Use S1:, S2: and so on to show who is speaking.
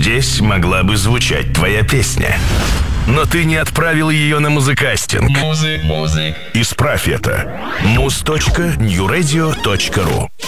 S1: Здесь могла бы звучать твоя песня. Но ты не отправил ее на музыкастинг. Исправь это. muz.newradio.ru